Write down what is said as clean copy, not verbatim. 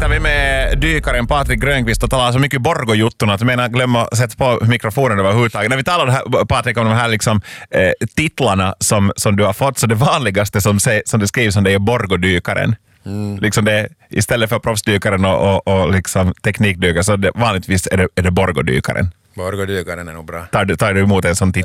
sitter vi med dykaren Patrik Grönqvist och talar så mycket Borgo-juttorna att jag menar glömma att sätta på mikrofonen överhuvudtaget. När vi talar här, Patrik, om de här liksom, titlarna som du har fått, så det vanligaste som det skrivs om det är Borgo-dykaren. Liksom det, istället för proffsdykaren och liksom teknikdykaren, så vanligtvis är det Borgo-dykaren. Borgo-dykaren är nog bra. Tar du emot en sån titel?